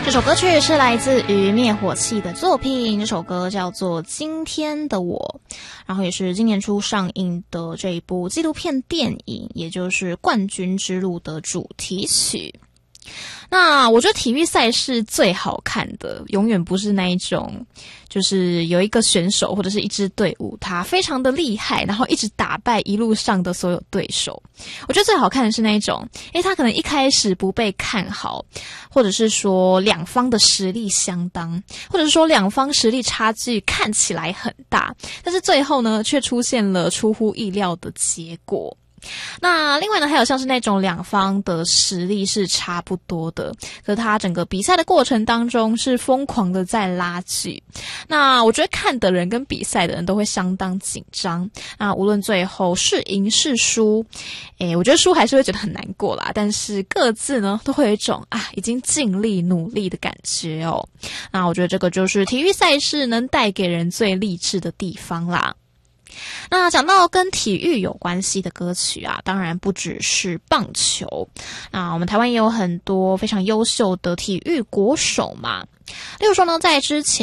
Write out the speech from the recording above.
这首歌曲是来自于灭火器的作品，这首歌叫做《今天的我》，然后也是今年初上映的这一部纪录片电影，也就是《冠军之路》的主题曲。那我觉得体育赛事最好看的永远不是那一种就是有一个选手或者是一支队伍他非常的厉害，然后一直打败一路上的所有对手。我觉得最好看的是那一种他可能一开始不被看好，或者是说两方的实力相当，或者是说两方实力差距看起来很大，但是最后呢却出现了出乎意料的结果。那另外呢，还有像是那种两方的实力是差不多的，可是他整个比赛的过程当中是疯狂的在拉锯。那我觉得看的人跟比赛的人都会相当紧张。那无论最后是赢是输，我觉得输还是会觉得很难过啦，但是各自呢都会有一种已经尽力努力的感觉哦。那我觉得这个就是体育赛事能带给人最励志的地方啦。那讲到跟体育有关系的歌曲当然不只是棒球。那我们台湾也有很多非常优秀的体育国手嘛。例如说呢，在之前